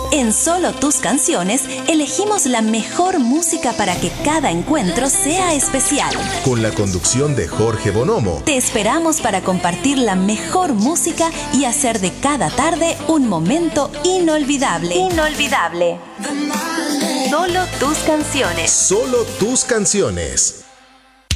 En Solo Tus Canciones elegimos la mejor música para que cada encuentro sea especial. Con la conducción de Jorge Bonomo. Te esperamos para compartir la mejor música y hacer de cada tarde un momento inolvidable. Inolvidable. Solo Tus Canciones. Solo Tus Canciones.